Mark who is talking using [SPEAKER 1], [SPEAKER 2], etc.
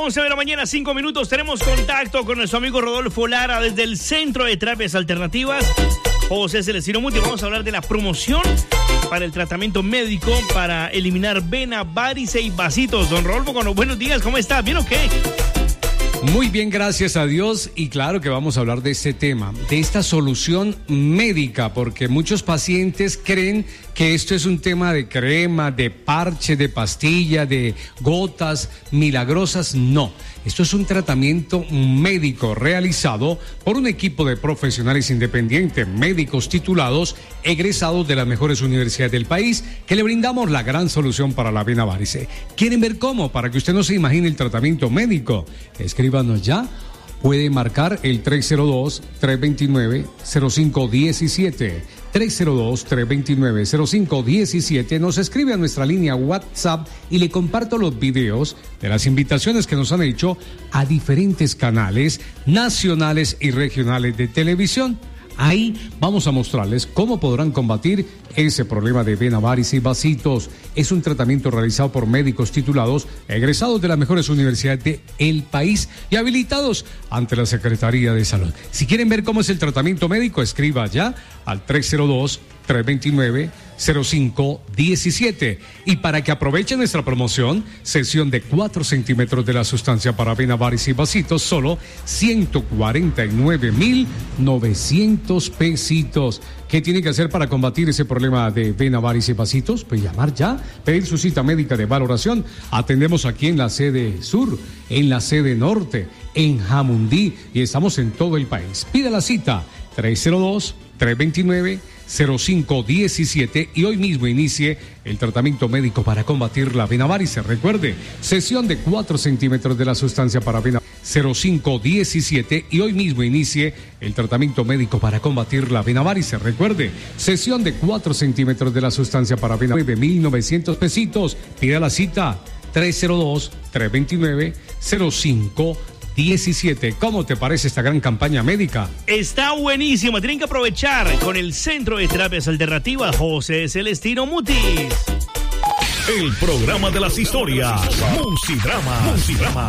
[SPEAKER 1] 11 de la mañana, 5 minutos. Tenemos contacto con nuestro amigo Rodolfo Lara desde el Centro de Terapias Alternativas José Celestino Muti. Vamos a hablar de la promoción para el tratamiento médico para eliminar vena, varice y vasitos. Don Rodolfo, con los buenos días, ¿cómo está? ¿Bien o qué?
[SPEAKER 2] Muy bien, gracias a Dios, y claro que vamos a hablar de este tema, de esta solución médica, porque muchos pacientes creen que esto es un tema de crema, de parche, de pastilla, de gotas milagrosas. No, esto es un tratamiento médico realizado por un equipo de profesionales independientes, médicos titulados, egresados de las mejores universidades del país, que le brindamos la gran solución para la vena varice. ¿Quieren ver cómo? Para que usted no se imagine el tratamiento médico, escríbanos ya. Puede marcar el 302-329-0517. 302-329-0517. Nos escribe a nuestra línea WhatsApp y le comparto los videos de las invitaciones que nos han hecho a diferentes canales nacionales y regionales de televisión. Ahí vamos a mostrarles cómo podrán combatir ese problema de vena, varice y vasitos. Es un tratamiento realizado por médicos titulados, egresados de las mejores universidades del país y habilitados ante la Secretaría de Salud. Si quieren ver cómo es el tratamiento médico, escriba ya al 302-329-0517. Y para que aprovechen nuestra promoción, sesión de 4 centímetros de la sustancia para vena, varice y vasitos, solo 149,900 pesitos. ¿Qué tiene que hacer para combatir ese problema de vena, varice y vasitos? Pues llamar ya, pedir su cita médica de valoración. Atendemos aquí en la sede sur, en la sede norte, en Jamundí, y estamos en todo el país. Pida la cita 302-329-0517 y hoy mismo inicie el tratamiento médico para combatir la vena varice. Recuerde, sesión de 4 centímetros de la sustancia para vena 0517 y hoy mismo inicie el tratamiento médico para combatir la vena varice. Recuerde, sesión de 4 centímetros de la sustancia para vena 9,900 pesitos. Pida la cita 302-329-0517. ¿Cómo te parece esta gran campaña médica?
[SPEAKER 1] Está buenísima. Tienen que aprovechar con el Centro de Terapias Alternativas José Celestino Mutis.
[SPEAKER 3] El programa de las historias. Musidrama.